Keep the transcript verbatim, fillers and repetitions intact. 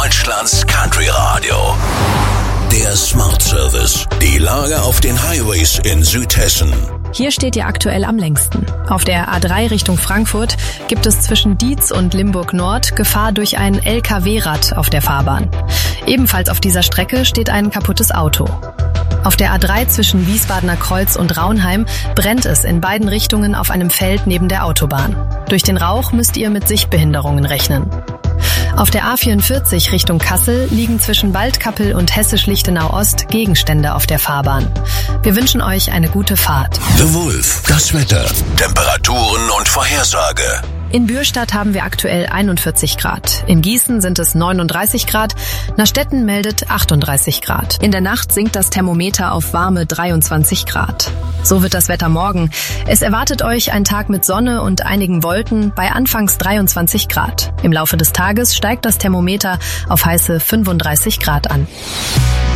Deutschlands Country Radio. Der Smart Service. Die Lage auf den Highways in Südhessen. Hier steht ihr aktuell am längsten. Auf der A drei Richtung Frankfurt gibt es zwischen Dietz und Limburg Nord Gefahr durch ein L K W-Rad auf der Fahrbahn. Ebenfalls auf dieser Strecke steht ein kaputtes Auto. Auf der A drei zwischen Wiesbadener Kreuz und Raunheim brennt es in beiden Richtungen auf einem Feld neben der Autobahn. Durch den Rauch müsst ihr mit Sichtbehinderungen rechnen. Auf der A vierundvierzig Richtung Kassel liegen zwischen Waldkappel und Hessisch-Lichtenau Ost Gegenstände auf der Fahrbahn. Wir wünschen euch eine gute Fahrt. The Wolf, das Wetter, Temperaturen und Vorhersage. In Bürstadt haben wir aktuell einundvierzig Grad. In Gießen sind es neununddreißig Grad. Nastetten meldet achtunddreißig Grad. In der Nacht sinkt das Thermometer auf warme dreiundzwanzig Grad. So wird das Wetter morgen. Es erwartet euch ein Tag mit Sonne und einigen Wolken bei anfangs dreiundzwanzig Grad. Im Laufe des Tages steigt das Thermometer auf heiße fünfunddreißig Grad an.